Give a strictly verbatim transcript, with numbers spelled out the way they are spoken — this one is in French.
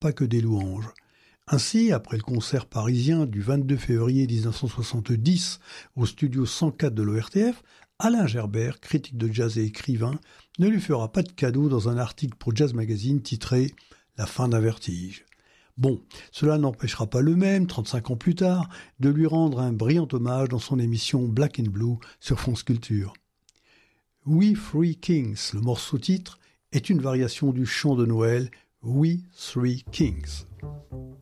pas que des louanges. Ainsi, après le concert parisien du vingt-deux février dix-neuf cent soixante-dix au studio cent quatre de l'O R T F, Alain Gerbert, critique de jazz et écrivain, ne lui fera pas de cadeau dans un article pour Jazz Magazine titré « La fin d'un vertige ». Bon, cela n'empêchera pas le même, trente-cinq ans plus tard, de lui rendre un brillant hommage dans son émission Black and Blue sur France Culture. We Three Kings, le morceau titre, est une variation du chant de Noël We Three Kings.